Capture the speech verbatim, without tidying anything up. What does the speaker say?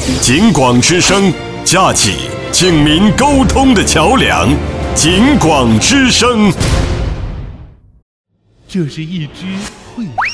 警广之声，架起警民沟通的桥梁。警广之声， 这是一只会